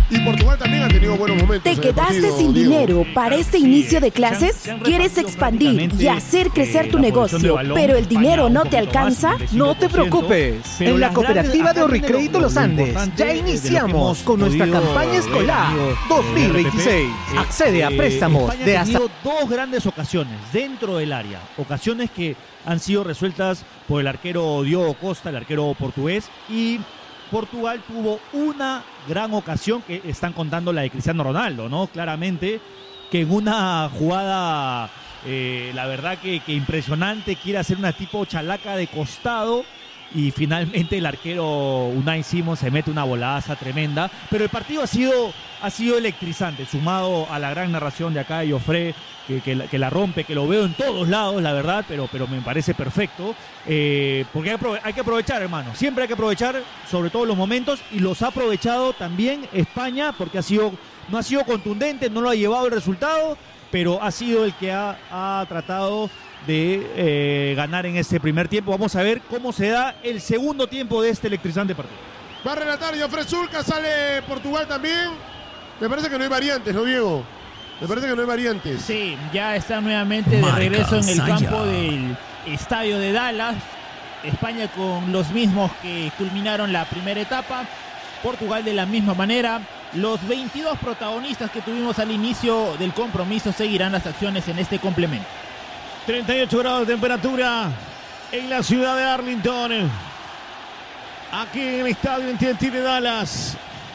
Y Portugal también ha tenido buenos momentos. ¿Te quedaste sin dinero para este inicio de clases? ¿Quieres expandir y hacer crecer tu negocio, pero el dinero no te alcanza? No te preocupes. En la cooperativa de Ahorricrédito Los Andes ya iniciamos con nuestra campaña escolar 2026. Accede a préstamos de hasta... dos grandes ocasiones dentro del área. Ocasiones que han sido resueltas por el arquero Diogo Costa, el arquero portugués, y Portugal tuvo una gran ocasión que están contando la de Cristiano Ronaldo, ¿no? Claramente que en una jugada, la verdad que impresionante, quiere hacer una tipo chalaca de costado y finalmente el arquero Unai Simón se mete una voladaza tremenda, pero el partido ha sido electrizante, sumado a la gran narración de acá de Joffre, que la rompe, que lo veo en todos lados, la verdad, pero me parece perfecto, porque hay que aprovechar, hermano, siempre hay que aprovechar, sobre todo los momentos, y los ha aprovechado también España, porque no ha sido contundente, no lo ha llevado el resultado, pero ha sido el que ha tratado de ganar en este primer tiempo. Vamos a ver cómo se da el segundo tiempo de este electrizante partido. Va a relatar Joffre Zulca, sale Portugal también. Me parece que no hay variantes, ¿no, Diego? Me parece que no hay variantes. Sí, ya está nuevamente de regreso en el campo del estadio de Dallas. España con los mismos que culminaron la primera etapa. Portugal de la misma manera. Los 22 protagonistas que tuvimos al inicio del compromiso seguirán las acciones en este complemento. 38 grados de temperatura en la ciudad de Arlington. Aquí en el estadio AT&T de Dallas.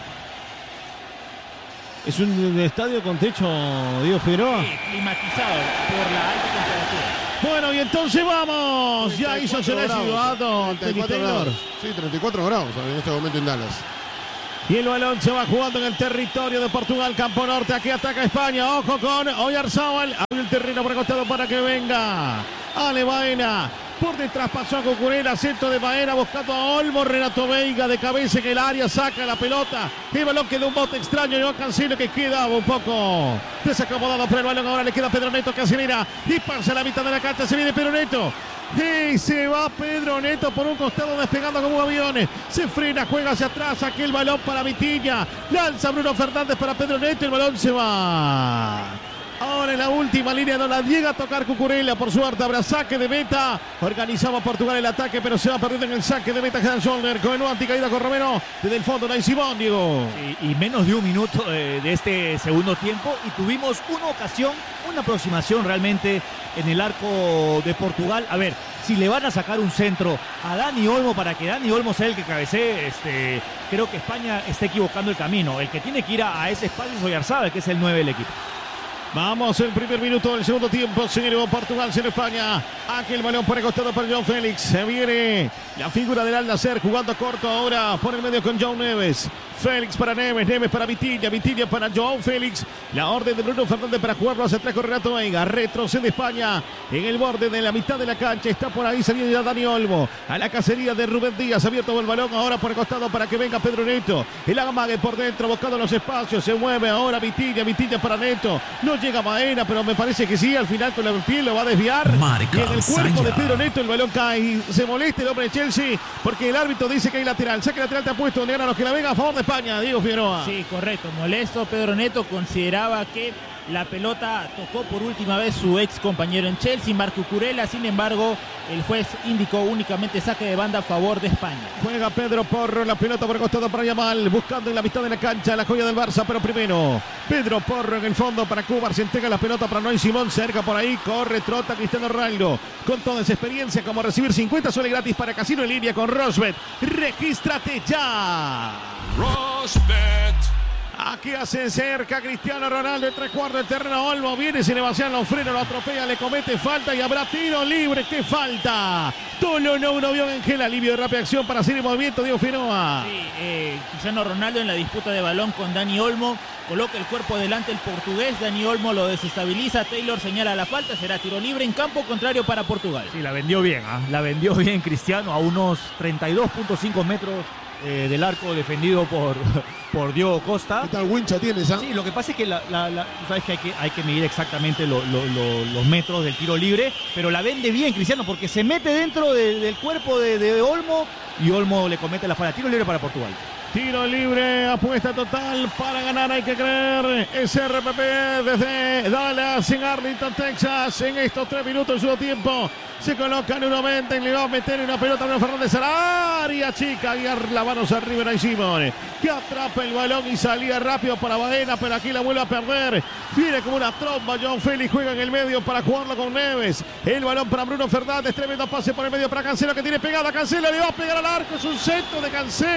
Es un estadio con techo, Diego Figueroa. Sí, climatizado por la alta temperatura. Bueno, y entonces vamos. Ya hizo silencio, Taylor. Sí, 34 grados en este momento en Dallas. Y el balón se va jugando en el territorio de Portugal, campo norte. Aquí ataca España. Ojo con Oyarzabal. Abre el terreno por el costado para que venga Ale Baena. Por detrás pasó a Cucurella, centro de Baena buscando a Olmo. Renato Veiga de cabeza en el área, saca la pelota. El balón quedó un bote extraño. Joao Cancelo que queda un poco desacomodado por el balón. Ahora le queda Pedro Neto que acelera y pasa a la mitad de la cancha. Se viene Pedro Neto. Y se va Pedro Neto por un costado despegando como un avión. Se frena, juega hacia atrás. Aquí el balón para Vitinha. Lanza Bruno Fernández para Pedro Neto. El balón se va. Ahora en la última línea no la llega a tocar Cucurella. Por suerte habrá saque de meta. Organizaba Portugal el ataque, pero se va perdiendo en el saque de meta. Hans Solner con el anticaída con Romero. Desde el fondo, Unai Simón, Diego. Y menos de un minuto de este segundo tiempo. Y tuvimos una ocasión, una aproximación realmente en el arco de Portugal. A ver, si le van a sacar un centro a Dani Olmo para que Dani Olmo sea el que cabecee, creo que España está equivocando el camino. El que tiene que ir a ese espacio es Oyarzabal, que es el 9 del equipo. Vamos, el primer minuto del segundo tiempo. Señor Portugal, en España. Aquí el balón por el costado para João Félix. Se viene la figura del Al-Nassr jugando corto ahora por el medio con João Neves. Félix para Neves, Neves para Vitinha, Vitinha para João Félix. La orden de Bruno Fernández para jugarlo hacia atrás con Renato Veiga. Retrocede España en el borde de la mitad de la cancha. Está por ahí saliendo ya Dani Olmo. A la cacería de Rubén Díaz. Abierto el balón ahora por el costado para que venga Pedro Neto. El amague por dentro buscando los espacios. Se mueve ahora Vitinha, Vitinha para Neto. No llega Baena, pero me parece que sí. Al final con el pie lo va a desviar. Y en el cuerpo de Pedro Neto el balón cae y se molesta el hombre de Chelsea porque el árbitro dice que hay lateral. Saque lateral te ha puesto donde gana los que la venga a favor de España, Diego Figueroa. Sí, correcto. Molesto. Pedro Neto consideraba que la pelota tocó por última vez su ex compañero en Chelsea, Marco Cucurella. Sin embargo, el juez indicó únicamente saque de banda a favor de España. Juega Pedro Porro, la pelota por el costado para Yamal, buscando en la mitad de la cancha la joya del Barça, pero primero Pedro Porro en el fondo para Cuba, se entrega la pelota para Unai Simón, cerca por ahí, corre, trota Cristiano Ronaldo, con toda esa experiencia como recibir 50 soles gratis para Casino en línea con Rosbet. Regístrate ya. Rosbet. Aquí hace cerca Cristiano Ronaldo en 3/4 del terreno. Olmo viene, se le vacían los frenos, lo atropella, le comete falta y habrá tiro libre. ¡Qué falta! Tolo no vio Ángel, alivio de rápida acción para hacer el movimiento, Diego Figueroa. Sí, Cristiano Ronaldo en la disputa de balón con Dani Olmo. Coloca el cuerpo delante el portugués. Dani Olmo lo desestabiliza. Taylor señala la falta. Será tiro libre en campo contrario para Portugal. Sí, la vendió bien. La vendió bien Cristiano a unos 32.5 metros del arco defendido por Diogo Costa. ¿Qué tal wincha tienes? Sí, lo que pasa es que tú sabes que hay que medir exactamente los metros del tiro libre, pero la vende bien Cristiano porque se mete dentro del cuerpo de Olmo y Olmo le comete la falta. Tiro libre para Portugal. Tiro libre, apuesta total para ganar, hay que creer. Es RPP desde Dallas en Arlington, Texas. En estos 3 minutos de su tiempo se coloca Nuno Méndez, le va a meter una pelota a Bruno Fernández al área chica, y las manos arriba de Simón, que atrapa el balón y salía rápido para Baena, pero aquí la vuelve a perder. Viene como una tromba, João Félix juega en el medio para jugarlo con Neves. El balón para Bruno Fernández, tremendo pase por el medio para Cancelo, que tiene pegada. Cancelo le va a pegar al arco, es un centro de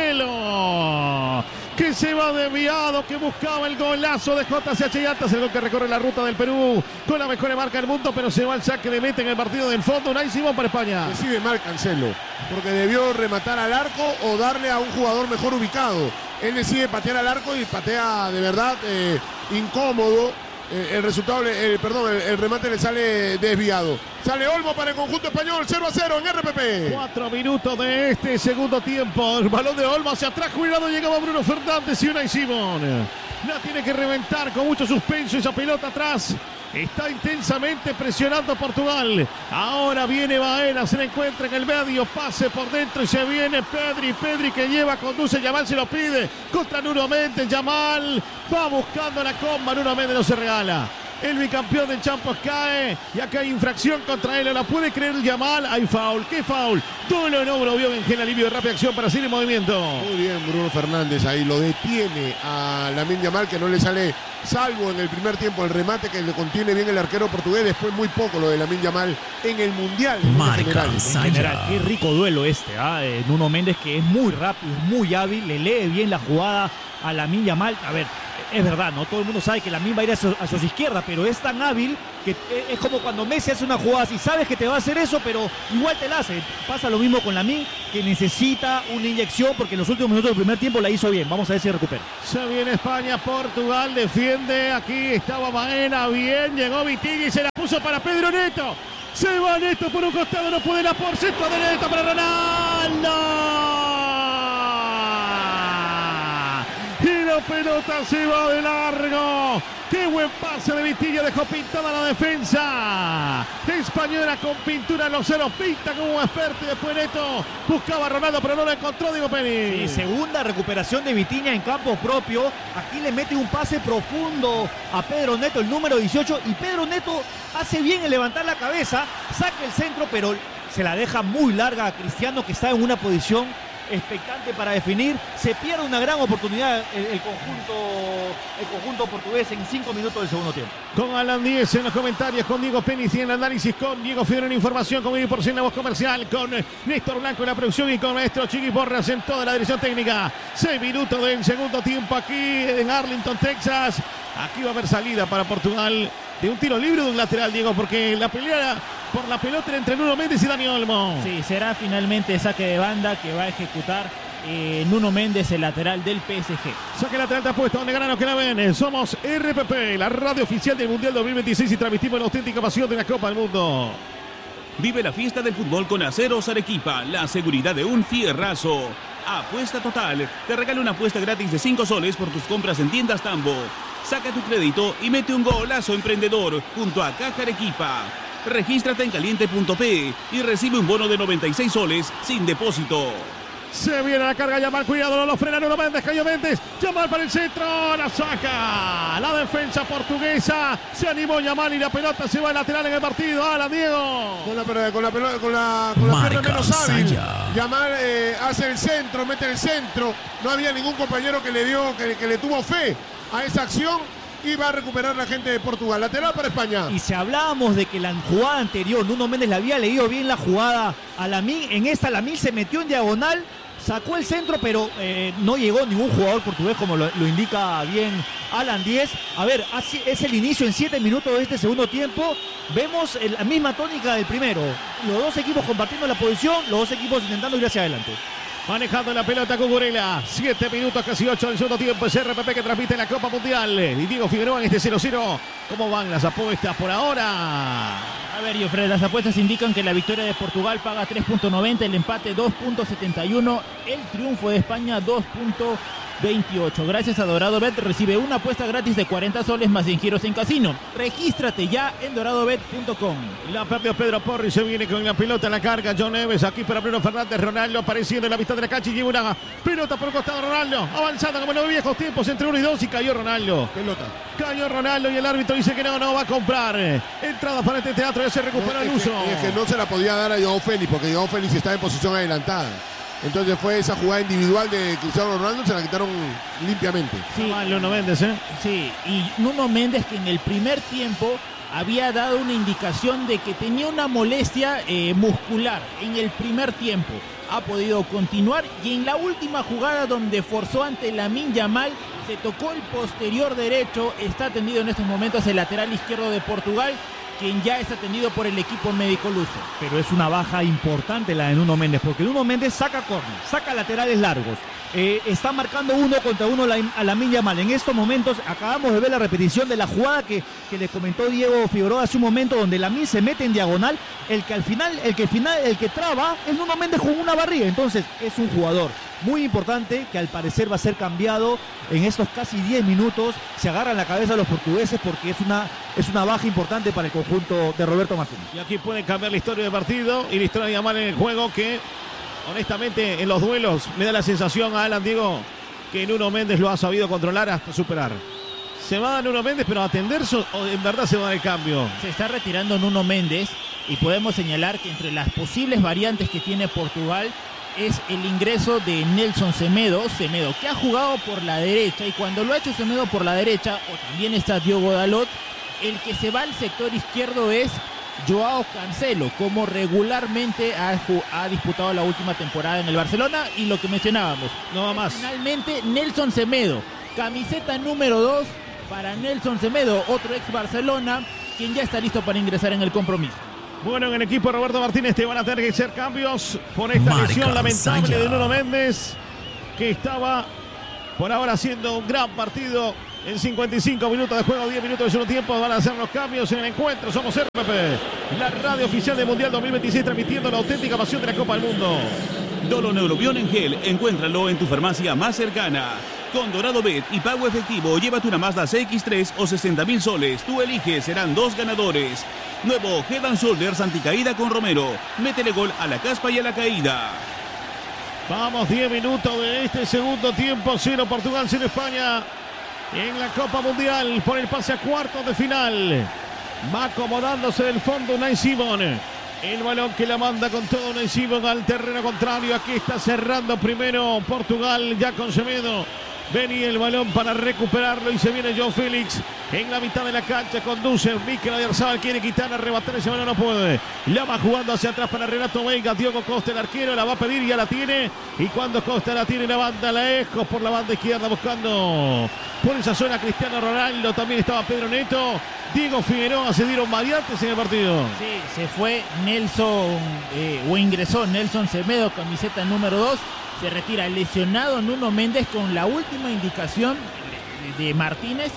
Cancelo, que se va desviado, que buscaba el golazo de JCH Yatas, el gol que recorre la ruta del Perú con la mejor marca del mundo, pero se va al saque de meta en el partido del fondo. Unai Simón para España. Recibe mal Cancelo, porque debió rematar al arco o darle a un jugador mejor ubicado. Él decide patear al arco y patea de verdad incómodo. El resultado, el remate le sale desviado. Sale Olmo para el conjunto español, 0-0 en RPP. 4 minutos de este segundo tiempo. El balón de Olmo hacia atrás, cuidado, llegaba Bruno Fernández y Unai Simón la tiene que reventar con mucho suspenso esa pelota atrás. Está intensamente presionando Portugal. Ahora viene Baena, se le encuentra en el medio, pase por dentro y se viene Pedri que lleva, conduce, Yamal se lo pide contra Nuno Méndez. Yamal va buscando la comba, Nuno Méndez no se regala. El bicampeón del Champions cae y acá hay infracción contra él. ¿No la puede creer Yamal? Hay foul. ¿Qué foul? Duelo no lo vio Bengel, alivio de rápida acción para seguir en movimiento. Muy bien Bruno Fernández, ahí lo detiene a Lamine Yamal, que no le sale, salvo en el primer tiempo, el remate que le contiene bien el arquero portugués. Después muy poco lo de Lamine Yamal en el Mundial. En general, qué rico duelo Nuno Méndez, que es muy rápido, muy hábil, le lee bien la jugada a Lamine Yamal. A ver, es verdad, no todo el mundo sabe que Lamine va a ir hacia su izquierda, pero es tan hábil que es como cuando Messi hace una jugada así, sabes que te va a hacer eso, pero igual te la hace. Pasa lo mismo con Lamine, que necesita una inyección, porque en los últimos minutos del primer tiempo la hizo bien. Vamos a ver si recupera. Se viene España, Portugal defiende, aquí estaba Baena, bien, llegó Vitigui y se la puso para Pedro Neto. Se va Neto por un costado, no puede la por centro de Neto para Ronaldo. Y la pelota se va de largo. Qué buen pase de Vitinha, dejó pintada la defensa española con pintura en los ceros, pinta como un experto y después Neto buscaba a Ronaldo pero no lo encontró, Diego Penny. Sí, segunda recuperación de Vitinha en campo propio. Aquí le mete un pase profundo a Pedro Neto, el número 18, y Pedro Neto hace bien en levantar la cabeza, saca el centro, pero se la deja muy larga a Cristiano, que está en una posición expectante para definir. Se pierde una gran oportunidad el conjunto portugués en 5 minutos del segundo tiempo. Con Alan Díez en los comentarios, con Diego Penny en el análisis, con Diego Fidel en información, con Vivi Porcel en la voz comercial, con Néstor Blanco en la producción y con maestro Chiqui Borras en toda la dirección técnica. 6 minutos del segundo tiempo aquí en Arlington, Texas. Aquí va a haber salida para Portugal de un tiro libre de un lateral, Diego, porque la pelea por la pelota entre Nuno Méndez y Dani Olmo. Sí, será finalmente saque de banda que va a ejecutar Nuno Méndez, el lateral del PSG. Saque lateral de apuesta, donde ganan los que la ven. Somos RPP, la radio oficial del Mundial 2026, y transmitimos la auténtica pasión de la Copa del Mundo. Vive la fiesta del fútbol con Aceros Arequipa, la seguridad de un fierrazo. Apuesta total, te regala una apuesta gratis de 5 soles por tus compras en tiendas Tambo. Saca tu crédito y mete un golazo emprendedor junto a Caja Arequipa. Regístrate en caliente.p y recibe un bono de 96 soles sin depósito. Se viene la carga, Yamal, cuidado, no lo frena Nuno Méndez, cayó Méndez, Yamal para el centro, la saca la defensa portuguesa, se animó Yamal y la pelota se va al lateral en el partido. ¡Hala, Diego! Con la pierna menos hábil, Yamal hace el centro, mete el centro, no había ningún compañero que le tuvo fe a esa acción. Y va a recuperar la gente de Portugal. Lateral para España. Y si hablábamos de que la jugada anterior Nuno Méndez le había leído bien la jugada a Lamine, en esta Lamine se metió en diagonal, sacó el centro, pero no llegó ningún jugador portugués, como lo indica bien Alan Díez. A ver, así es el inicio en 7 minutos de este segundo tiempo. Vemos la misma tónica del primero. Los dos equipos compartiendo la posición, los dos equipos intentando ir hacia adelante. Manejando la pelota Cucurella. 7 minutos, casi 8 del segundo tiempo. Es RPP que transmite la Copa Mundial. Y Diego Figueroa en este 0-0. ¿Cómo van las apuestas por ahora? A ver, Jofre, las apuestas indican que la victoria de Portugal paga 3.90, el empate 2.71, el triunfo de España 2.80. 28. Gracias a DoradoBet recibe una apuesta gratis de 40 soles más 100 giros en casino. Regístrate ya en doradobet.com. La perdió Pedro Porri, se viene con la pelota en la carga. John Neves aquí para Bruno Fernández. Ronaldo apareciendo en la mitad de la cancha y lleva una pelota por el costado. Ronaldo avanzando como en los viejos tiempos entre 1 y 2 y cayó Ronaldo. Pelota. Cayó Ronaldo y el árbitro dice que no va a comprar. Entrada para este teatro, ya se recupera el uso. Es que no se la podía dar a Joao Félix porque Joao Félix estaba en posición adelantada. Entonces fue esa jugada individual de Cristiano Ronaldo, se la quitaron limpiamente. Sí, Nuno Méndez, Sí, y Nuno Méndez, que en el primer tiempo había dado una indicación de que tenía una molestia muscular en el primer tiempo. Ha podido continuar y en la última jugada donde forzó ante Lamine Yamal, se tocó el posterior derecho, está atendido en estos momentos el lateral izquierdo de Portugal, quien ya es atendido por el equipo médico luso. Pero es una baja importante la de Nuno Méndez, porque Nuno Méndez saca córner, saca laterales largos, está marcando 1 contra 1 a Lamine Yamal. En estos momentos acabamos de ver la repetición de la jugada que le comentó Diego Figueroa hace un momento, donde Lamine se mete en diagonal, el que traba es Nuno Méndez con una barriga. Entonces es un jugador muy importante que al parecer va a ser cambiado en estos casi 10 minutos. Se agarran la cabeza los portugueses porque es una baja importante para el conjunto de Roberto Martínez. Y aquí puede cambiar la historia del partido y la historia de Yamal en el juego, que honestamente en los duelos me da la sensación a Alan, Diego, que Nuno Méndez lo ha sabido controlar hasta superar. ¿Se va a Nuno Méndez pero a atenderse o en verdad se va a dar el cambio? Se está retirando Nuno Méndez y podemos señalar que entre las posibles variantes que tiene Portugal es el ingreso de Nelson Semedo, que ha jugado por la derecha, y cuando lo ha hecho Semedo por la derecha, o también está Diogo Dalot, el que se va al sector izquierdo es Joao Cancelo, como regularmente ha disputado la última temporada en el Barcelona, y lo que mencionábamos, no va más. Finalmente Nelson Semedo, camiseta número 2 para Nelson Semedo, otro ex Barcelona, quien ya está listo para ingresar en el compromiso. Bueno, en el equipo de Roberto Martínez te van a tener que hacer cambios por esta lesión lamentable de Nuno Méndez, que estaba por ahora haciendo un gran partido. En 55 minutos de juego, 10 minutos de segundo tiempo, van a hacer los cambios en el encuentro. Somos RPP, la radio oficial del Mundial 2026, transmitiendo la auténtica pasión de la Copa del Mundo. Dolo Neurobión en gel, encuéntralo en tu farmacia más cercana. Con DoradoBet y pago efectivo, llévate una Mazda CX-3 o 60.000 soles. Tú eliges, serán 2 ganadores. Nuevo Head and Shoulders anticaída con Romero. Métele gol a la caspa y a la caída. Vamos, 10 minutos de este segundo tiempo. 0 Portugal, 0 España. En la Copa Mundial por el pase a cuartos de final. Va acomodándose del fondo Unai Simón. El balón que la manda con todo Unai Simón al terreno contrario. Aquí está cerrando primero Portugal ya con Semedo. Venía el balón para recuperarlo y se viene Joao Félix en la mitad de la cancha. Conduce Mikel Oyarzabal, quiere quitar, arrebatar ese balón, no puede. La va jugando hacia atrás para Renato Veiga. Diogo Costa, el arquero, la va a pedir y ya la tiene. Y cuando Costa la tiene, la banda lejos por la banda izquierda, buscando por esa zona Cristiano Ronaldo. También estaba Pedro Neto. Diego Figueroa, se dieron variantes en el partido. Sí, se fue Nelson, o ingresó Nelson Semedo, camiseta número 2. Se retira lesionado Nuno Méndez, con la última indicación de Martínez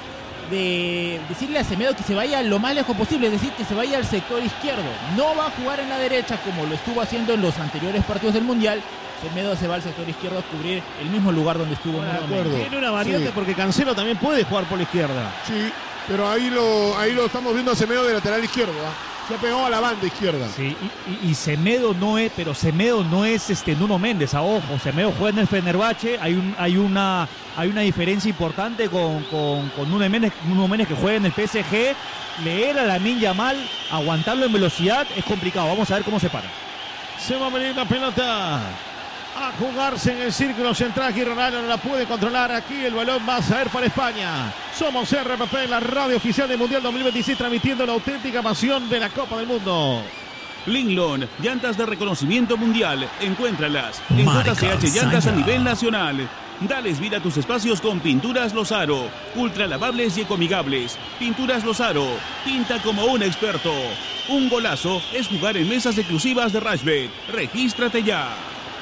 de decirle a Semedo que se vaya lo más lejos posible, es decir, que se vaya al sector izquierdo. No va a jugar en la derecha como lo estuvo haciendo en los anteriores partidos del Mundial. Semedo se va al sector izquierdo a cubrir el mismo lugar donde estuvo Nuno Méndez. Tiene una variante, sí, porque Cancelo también puede jugar por la izquierda. Sí, pero ahí lo estamos viendo a Semedo de lateral izquierdo, Se ha pegado a la banda izquierda. Sí, y Semedo no es, pero Semedo no es Nuno Méndez, a ojo. Semedo juega en el Fenerbahce, hay una diferencia importante con Nuno Méndez que juega en el PSG. Leer a Lamine Yamal, aguantarlo en velocidad es complicado. Vamos a ver cómo se para. Se va a venir la pelota a jugarse en el círculo central. Aquí Ronaldo no la puede controlar. Aquí el balón va a salir para España. Somos RPP, la radio oficial del Mundial 2026, transmitiendo la auténtica pasión de la Copa del Mundo. Linglon, llantas de reconocimiento mundial. Encuéntralas en JCH Llantas a nivel nacional. Dales vida a tus espacios con Pinturas Lozaro. Ultra lavables y ecoamigables. Pinturas Lozaro. Pinta como un experto. Un golazo es jugar en mesas exclusivas de Rashbet. Regístrate ya.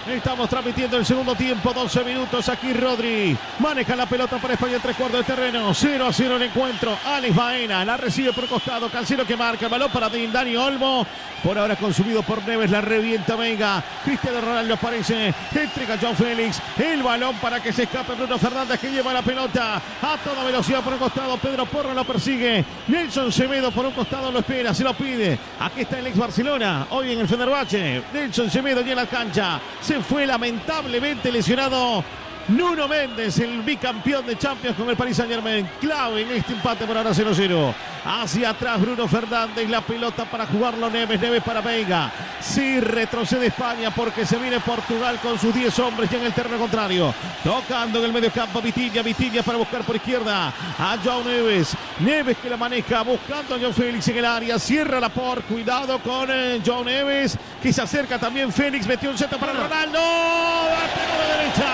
Estamos transmitiendo el segundo tiempo, 12 minutos. Aquí Rodri maneja la pelota para España en 3/4 de terreno. 0-0 el encuentro. Alex Baena la recibe por costado. Cancelo que marca el balón para Dani Olmo. Por ahora consumido por Neves. La revienta Vega. Cristiano Ronaldo aparece. Entrega João Félix. El balón para que se escape Bruno Fernández, que lleva la pelota a toda velocidad por un costado. Pedro Porro lo persigue. Nelson Semedo por un costado lo espera. Se lo pide. Aquí está el ex Barcelona. Hoy en el Fenerbahce. Nelson Semedo ya en la cancha. Se fue lamentablemente lesionado Nuno Méndez, el bicampeón de Champions con el Paris Saint-Germain. Clave en este empate por ahora 0-0. Hacia atrás Bruno Fernández, la pelota para jugarlo Neves para Veiga. Sí, retrocede España porque se viene Portugal con sus 10 hombres ya en el terreno contrario. Tocando en el medio campo Vitinha para buscar por izquierda a João Neves. Neves que la maneja buscando a João Félix en el área. Cierra la por, cuidado con João Neves, que se acerca también Félix. Metió un centro para Ronaldo. Pegó de derecha.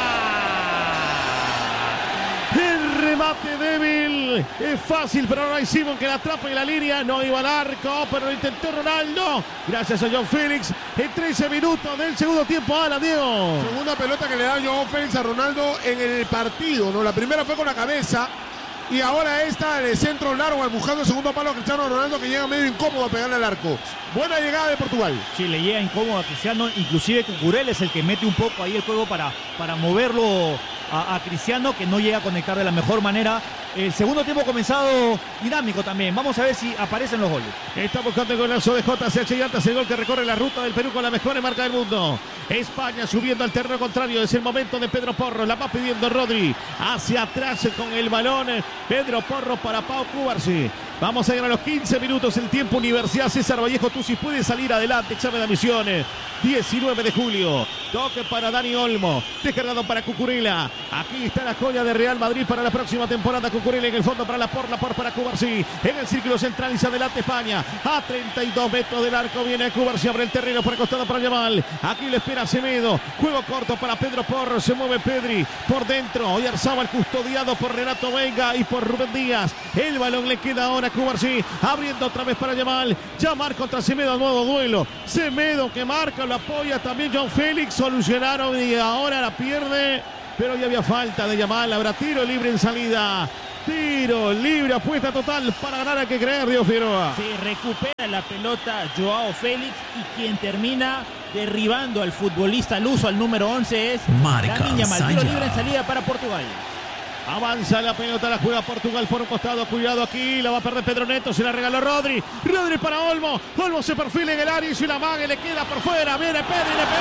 El remate débil, es fácil, pero ahora hay Simon que la atrapa en la línea, no iba al arco, pero lo intentó Ronaldo, gracias a João Félix, en 13 minutos del segundo tiempo. Alan, Diego. Segunda pelota que le da João Félix a Ronaldo en el partido, ¿no? La primera fue con la cabeza y ahora esta de centro largo, buscando el segundo palo a Cristiano Ronaldo, que llega medio incómodo a pegarle al arco. Buena llegada de Portugal. Sí, le llega incómodo a Cristiano, inclusive Cucurella es el que mete un poco ahí el juego para moverlo a Cristiano, que no llega a conectar de la mejor manera. El segundo tiempo comenzado dinámico también. Vamos a ver si aparecen los goles. Está buscando el golazo de JCH Llantas, el gol que recorre la ruta del Perú con la mejor marca del mundo. España subiendo al terreno contrario. Es el momento de Pedro Porro. La va pidiendo Rodri. Hacia atrás con el balón. Pedro Porro para Pau Cubarsí. Vamos a llegar a los 15 minutos. El tiempo Universidad César Vallejo. Tú sí puedes salir adelante. Examen de admisión. 19 de julio. Toque para Dani Olmo. Descargado para Cucurella. Aquí está la joya de Real Madrid para la próxima temporada. Cucurella en el fondo para Laporte para Cubarsí. En el círculo central y se adelante España. A 32 metros del arco viene Cubarsí. Abre el terreno por el costado para Yamal. Aquí le espera Semedo. Juego corto para Pedro Porro. Se mueve Pedri por dentro. Oyarzábal custodiado por Renato Veiga y por Rubén Díaz. El balón le queda ahora a Cubarsí. Abriendo otra vez para Yamal. Yamal contra Semedo. Nuevo duelo. Semedo que marca. Lo apoya también João Félix. Solucionaron y ahora la pierde. Pero ya había falta de Yamal. Habrá tiro libre en salida. Tiro libre, apuesta total para ganar, hay que creer, Diego Figueroa. Sí, recupera la pelota João Félix y quien termina derribando al futbolista luso, al número 11, es Lamine Yamal. Tiro libre en salida para Portugal. Avanza la pelota, la juega Portugal por un costado, cuidado aquí, la va a perder Pedro Neto, se la regaló Rodri. Rodri para Olmo, Olmo se perfila en el área, hizo la maga y le queda por fuera, viene Pedri, le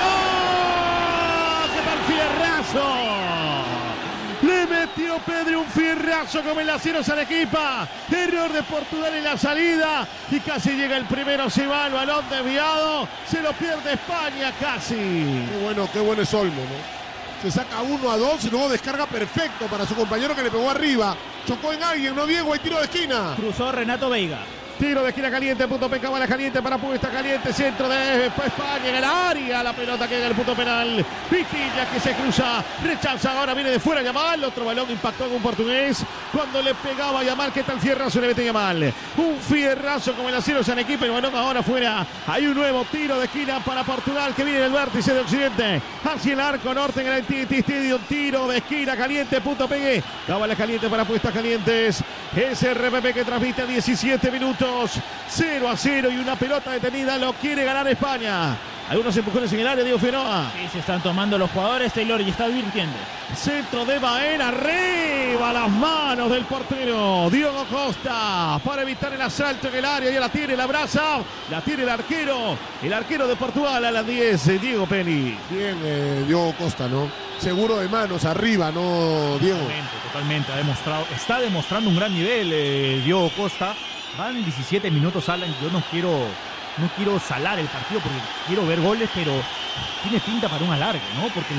pegó. ¡Qué tal fierrazo! Le metió Pedri un fierrazo como el acero Arequipa. Error de Portugal en la salida. Y casi llega el primero. Se va el balón desviado. Se lo pierde España casi. Qué bueno es Olmo, ¿no? Se saca 1-2 y luego descarga perfecto para su compañero que le pegó arriba. Chocó en alguien, no Diego, hay tiro de esquina. Cruzó Renato Veiga. Tiro de esquina caliente, punto penal, bala caliente para Puesta caliente, centro de España en el área, la pelota queda en el punto penal. Vitinha que se cruza, rechaza, ahora viene de fuera Yamal, otro balón impactó en un portugués cuando le pegaba a Yamal. ¿Qué tal fierrazo le mete Yamal? Un fierrazo como el acero San Equipo, el balón ahora fuera. Hay un nuevo tiro de esquina para Portugal que viene del vértice de Occidente hacia el arco norte en el TT Stadium. Tiro de esquina caliente, punto pegue. Cabala caliente para Puestas Calientes. SRPP que transmite a 17 minutos. 0-0 y una pelota detenida, lo quiere ganar España. Algunos empujones en el área, Diego Figueroa. Sí, se están tomando los jugadores, Taylor, y está advirtiendo. Centro de Baena, arriba las manos del portero Diogo Costa para evitar el asalto en el área. Ya la tiene, la abraza, la tiene el arquero de Portugal a las 10, Diego Penny. Bien, Diogo Costa, ¿no? Seguro de manos, arriba, ¿no, Diego? Totalmente, está demostrando un gran nivel Diogo Costa. Van 17 minutos, Alan. Yo no quiero salar el partido porque quiero ver goles, pero tiene pinta para un alargue, ¿no? Porque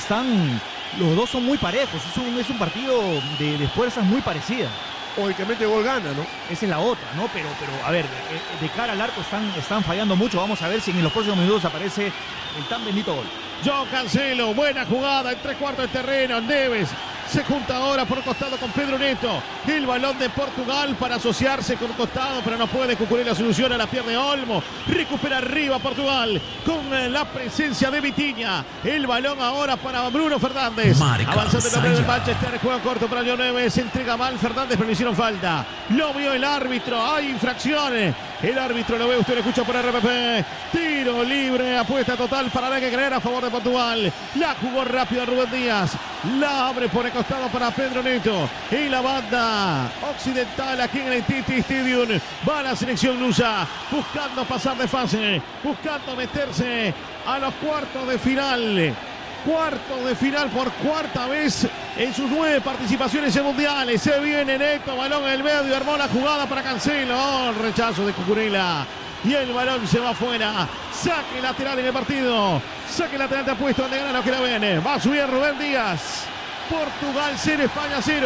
los dos son muy parejos. Es un partido de fuerzas muy parecidas. O el que mete gol gana, ¿no? Esa es la otra, ¿no? Pero a ver, de cara al arco están fallando mucho. Vamos a ver si en los próximos minutos aparece el tan bendito gol. João Cancelo, buena jugada en 3/4 de terreno. Neves Se junta ahora por un costado con Pedro Neto. El balón de Portugal para asociarse con un costado, pero no puede. Cucurella soluciona, la pierde Olmo. Recupera arriba Portugal con la presencia de Vitinha. El balón ahora para Bruno Fernández. Avanzando el hombre del Manchester. Juega corto para Leo Neves. Entrega mal Fernández, pero le hicieron falta. Lo vio el árbitro. Hay infracciones. El árbitro lo ve, usted lo escucha por RPP. Tiro libre, apuesta total para la que creer a favor de Portugal. La jugó rápido Rubén Díaz. La abre por el costado para Pedro Neto. Y la banda occidental aquí en el TT Stadium. Va la selección lusa buscando pasar de fase. Buscando meterse a los cuartos de final. Cuarto de final por cuarta vez en sus 9 participaciones en mundiales. Se viene Neto, balón en el medio, armó la jugada para Cancelo. Oh, el rechazo de Cucurella. Y el balón se va afuera. Saque lateral en el partido. Saque lateral de apuesto donde gana lo que la viene. Va a subir Rubén Díaz. Portugal 0, España 0.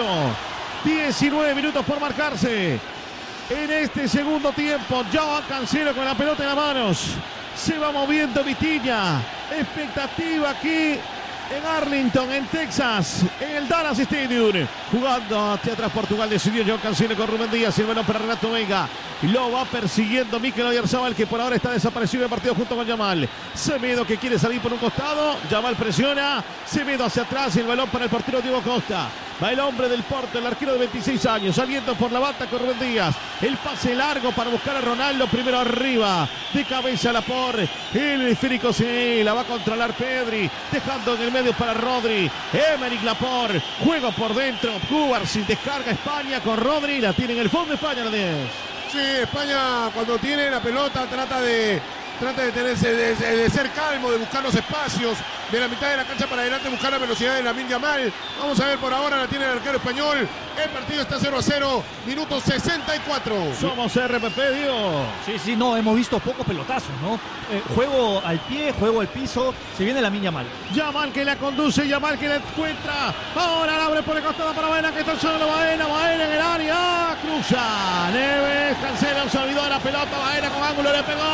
19 minutos por marcarse. En este segundo tiempo, ya va Cancelo con la pelota en las manos. Se va moviendo Vitinha. Expectativa aquí en Arlington, en Texas, en el Dallas Stadium. Jugando hacia atrás Portugal, decidió Joao Cancelo con Rubén Díaz. El balón para Renato Veiga. Lo va persiguiendo Mikel Oyarzabal, que por ahora está desaparecido del partido junto con Yamal. Semedo que quiere salir por un costado. Yamal presiona. Semedo hacia atrás y el balón para el portero Diego Costa. Va el hombre del Porto, el arquero de 26 años, saliendo por la banda con Rubén Díaz. El pase largo para buscar a Ronaldo, primero arriba, de cabeza Laporte. El esférico sí, la va a controlar Pedri, dejando en el medio para Rodri. Emerick Laporte, juego por dentro. Cubarsí descarga España con Rodri, la tiene en el fondo España, la 10. Sí, España cuando tiene la pelota trata de tenerse, de ser calmo, de buscar los espacios de la mitad de la cancha para adelante, buscar la velocidad de Lamine Yamal. Vamos a ver, por ahora la tiene el arquero español. El partido está 0-0, minuto 64. Somos RPP, Diego. Sí, no, hemos visto pocos pelotazos, ¿no? Juego al pie, juego al piso, se viene Lamine Yamal. Yamal que la conduce, Yamal que la encuentra. Ahora la abre por el costado para Baena, que está solo Baena en el área. Cruza, Neves, Cancelo, se olvidó de la pelota, Baena con ángulo, le pegó.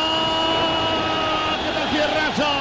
¡Qué tal fierrazo!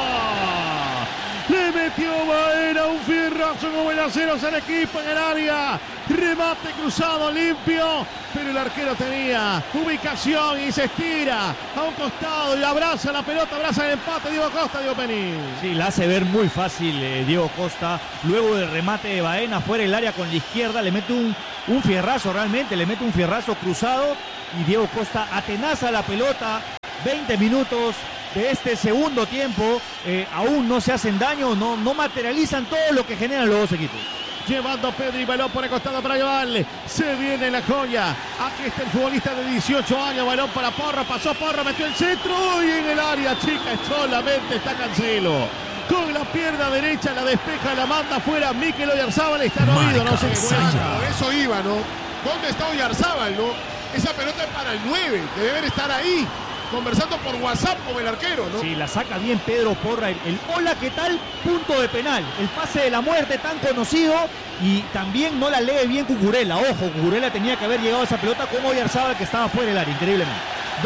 Le metió Baena un fierrazo como el acero al equipo en el área. Remate cruzado limpio, pero el arquero tenía ubicación y se estira a un costado y abraza la pelota, abraza el empate. Diego Costa, Diego Penny. Sí, la hace ver muy fácil Diego Costa. Luego del remate de Baena fuera del área con la izquierda, le mete un fierrazo realmente, le mete un fierrazo cruzado y Diego Costa atenaza la pelota. 20 minutos de este segundo tiempo, aún no se hacen daño, no materializan todo lo que generan los dos equipos. Llevando Pedri, balón por el costado para Yamal. Se viene la joya. Aquí está el futbolista de 18 años. Balón para Porro. Pasó Porro, metió el centro. Y en el área chica solamente está Cancelo. Con la pierna derecha la despeja, la manda afuera. Mikel Oyarzabal está oído. No sé qué fue. Por eso iba, ¿no? ¿Dónde está Oyarzabal, no? Esa pelota es para el 9, que deben estar ahí, conversando por WhatsApp con el arquero, ¿no? Sí, la saca bien Pedro Porra. El hola, ¿qué tal? Punto de penal. El pase de la muerte tan conocido y también no la lee bien Cucurella. Ojo, Cucurella tenía que haber llegado a esa pelota como Oyarzabal, que estaba fuera del área, increíblemente.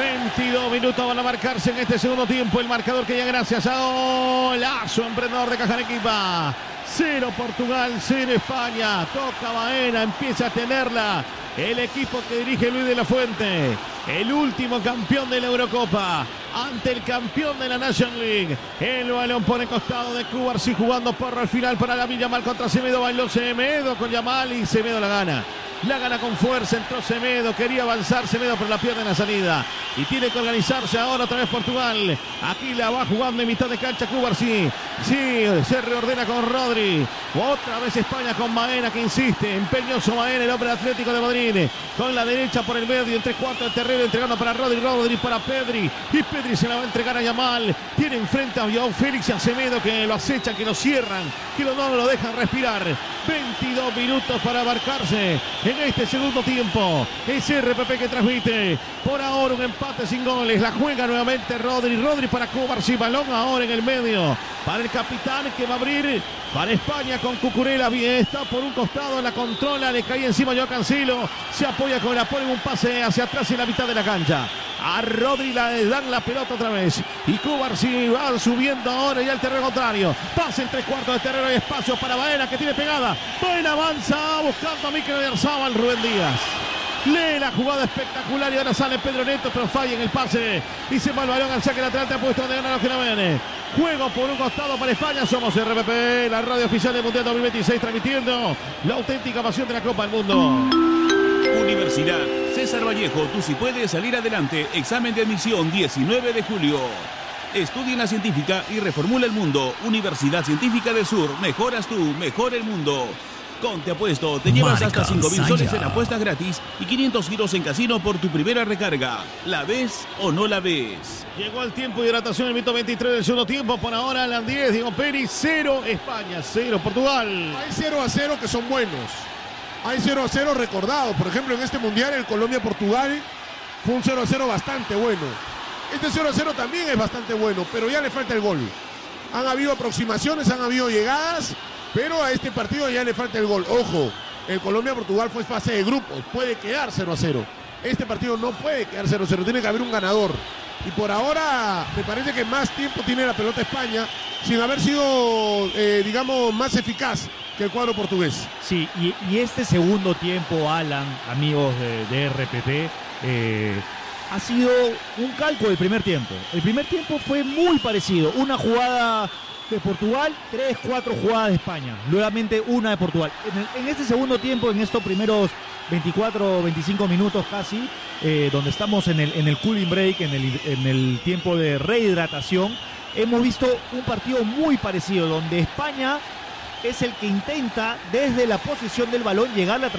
22 minutos van a marcarse en este segundo tiempo. El marcador que ya gracias a Lazo, emprendedor de Cajarequipa. 0 Portugal, 0 España. Toca Baena, empieza a tenerla el equipo que dirige Luis de la Fuente, el último campeón de la Eurocopa ante el campeón de la National League. El balón por el costado de Cubarsí, jugando Porro al final para Lamine Yamal contra Semedo. Bailó Semedo con Yamal y Semedo la gana. La gana con fuerza, entró Semedo, quería avanzar Semedo, pero la pierde en la salida. Y tiene que organizarse ahora otra vez Portugal. Aquí la va jugando en mitad de cancha Cubarsí. Sí, se reordena con Rodri. Otra vez España con Baena, que insiste. Empeñoso Baena, el hombre Atlético de Madrid. Con la derecha por el medio, en 3/4 del terreno, entregando para Rodri. Rodri para Pedri. Y Pedri se la va a entregar a Yamal. Tiene enfrente a Joao Félix y a Semedo, que lo acechan, que lo cierran, que no lo dejan respirar. 22 minutos para abarcarse en este segundo tiempo. Es RPP que transmite. Por ahora un empate sin goles. La juega nuevamente Rodri. Rodri para Cubarsí. Balón ahora en el medio para el capitán, que va a abrir para España con Cucurella. Bien, está por un costado, la controla, le cae encima Joao Cancelo. Se apoya con el apoyo en un pase hacia atrás en la mitad de la cancha. A Rodri le dan la pelota otra vez. Y Cubarsí va subiendo ahora ya al terreno contrario. Pasa en 3/4 de terreno y espacio para Baena, que tiene pegada. Baena avanza buscando a Mikel Oyarzabal. Rubén Díaz lee la jugada espectacular y ahora sale Pedro Neto, pero falla en el pase y se va el balón al saque lateral. Te ha puesto donde ganan los que no ven. Juego por un costado para España. Somos RPP, la radio oficial del Mundial 2026, transmitiendo la auténtica pasión de la Copa del Mundo. Universidad César Vallejo, tú sí puedes salir adelante. Examen de admisión 19 de julio. Estudia en la científica y reformula el mundo. Universidad Científica del Sur. Mejoras tú, mejora el mundo. Con Te Apuesto, te llevas hasta 5.000 soles en apuestas gratis y 500 giros en casino por tu primera recarga. ¿La ves o no la ves? Llegó el tiempo de hidratación, el minuto 23 del segundo tiempo. Por ahora, Alan 10, Diego Pérez, 0 España, 0 Portugal. Hay 0-0 que son buenos. Hay 0-0 recordados. Por ejemplo, en este Mundial, el Colombia-Portugal fue un 0-0 bastante bueno. Este 0-0 también es bastante bueno, pero ya le falta el gol. Han habido aproximaciones, han habido llegadas, pero a este partido ya le falta el gol. Ojo, el Colombia-Portugal fue fase de grupos, puede quedar 0-0. Este partido no puede quedar 0-0, tiene que haber un ganador. Y por ahora me parece que más tiempo tiene la pelota España, sin haber sido, digamos, más eficaz que el cuadro portugués. Sí, y este segundo tiempo, Alan, amigos de RPP, ha sido un calco del primer tiempo. El primer tiempo fue muy parecido. Una jugada de Portugal, 3-4 jugadas de España. Nuevamente una de Portugal. En este segundo tiempo, en estos primeros 24-25 minutos casi, donde estamos en el cooling break, en el tiempo de rehidratación, hemos visto un partido muy parecido, donde España es el que intenta desde la posición del balón llegar a la